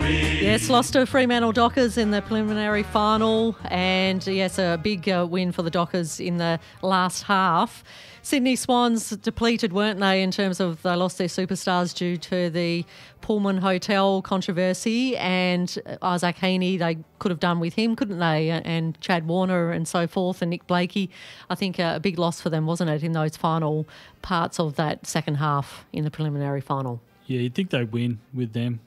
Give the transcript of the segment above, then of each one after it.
Yes, lost to Fremantle Dockers in the preliminary final, and yes, a big win for the Dockers in the last half. Sydney Swans depleted, weren't they, in terms of they lost their superstars due to the Pullman Hotel controversy, and Isaac Heaney, they could have done with him, couldn't they, and Chad Warner and so forth, and Nick Blakey. I think a big loss for them, wasn't it, in those final parts of that second half in the preliminary final. Yeah, you'd think they'd win with them.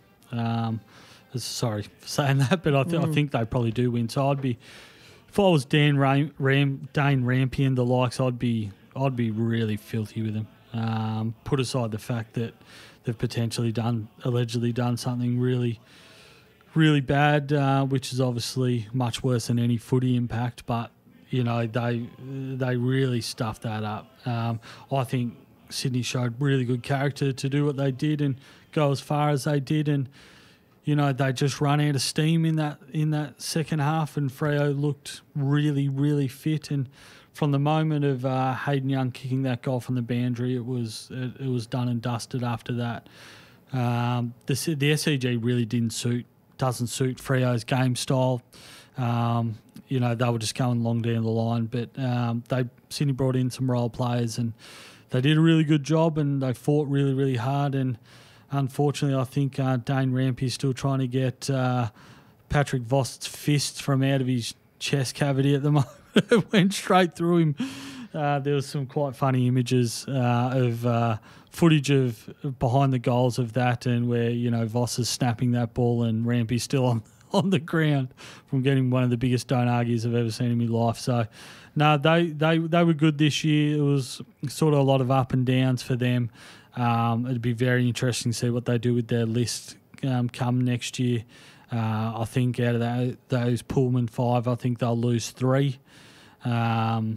Sorry for saying that, but I think they probably do win. So I'd be, if I was Dane Rampion, the likes, I'd be really filthy with them. Put aside the fact that they've allegedly done something really, really bad, which is obviously much worse than any footy impact. But you know they really stuffed that up. I think Sydney showed really good character to do what they did and go as far as they did, and you know, they just run out of steam in that second half, and Freo looked really, really fit. And from the moment of Hayden Young kicking that goal from the boundary, it was done and dusted after that. The SCG really doesn't suit Freo's game style. You know, they were just going long down the line, but Sydney brought in some role players and they did a really good job, and they fought really, really hard. And unfortunately, I think Dane Rampe is still trying to get Patrick Vost's fist from out of his chest cavity at the moment. It went straight through him. There was some quite funny images of footage of behind the goals of that, and where, you know, Voss is snapping that ball and Rampe's still on the ground from getting one of the biggest don't argues I've ever seen in my life. So, no, they were good this year. It was sort of a lot of up and downs for them. It'd be very interesting to see what they do with their list come next year. I think out of those Pullman 5, I think they'll lose 3. They're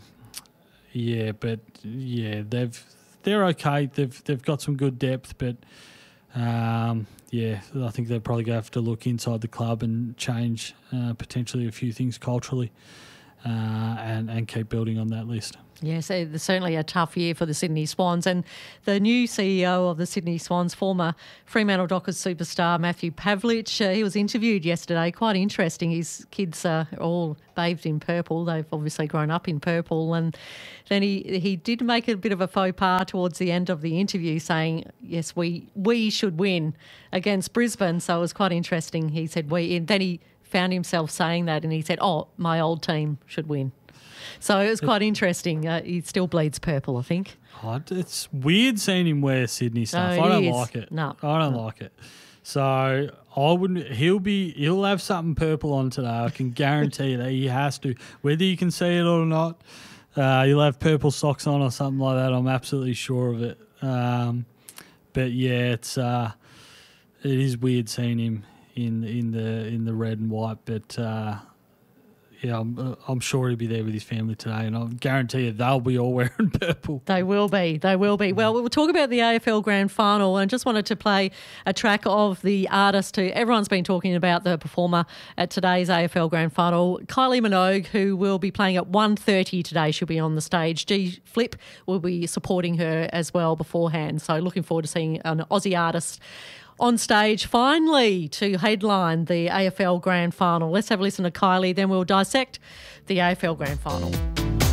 okay. They've got some good depth, but I think they'll probably have to look inside the club and change potentially a few things culturally, and keep building on that list. Yes, it's certainly a tough year for the Sydney Swans, and the new CEO of the Sydney Swans, former Fremantle Dockers superstar Matthew Pavlich, he was interviewed yesterday. Quite interesting. His kids are all bathed in purple. They've obviously grown up in purple, and then he did make a bit of a faux pas towards the end of the interview, saying, yes, we should win against Brisbane. So it was quite interesting. He said we, and then he found himself saying that, and he said, my old team should win. So it was quite interesting. He still bleeds purple, I think. It's weird seeing him wear Sydney stuff. I don't like it. No, I don't like it. So I wouldn't. He'll have something purple on today. I can guarantee that he has to, whether you can see it or not. He'll have purple socks on or something like that. I'm absolutely sure of it. But yeah, it is weird seeing him in the red and white. But yeah, I'm sure he'll be there with his family today, and I guarantee you they'll be all wearing purple. They will be. Well, we'll talk about the AFL Grand Final, and just wanted to play a track of the artist who everyone's been talking about, the performer at today's AFL Grand Final, Kylie Minogue, who will be playing at 1:30 today. She'll be on the stage. G Flip will be supporting her as well beforehand. So looking forward to seeing an Aussie artist on stage finally to headline the AFL Grand Final. Let's have a listen to Kylie, then we'll dissect the AFL Grand Final.